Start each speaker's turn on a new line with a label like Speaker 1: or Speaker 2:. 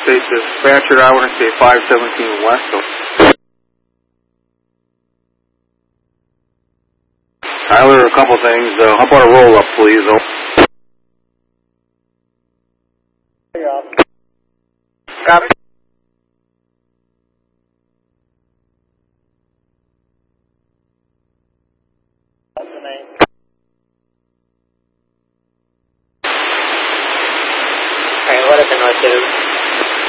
Speaker 1: State Dispatcher, I want to say 517 West. Tyler, a couple things. How about a roll-up, please? Copy.
Speaker 2: Okay, what is the noise?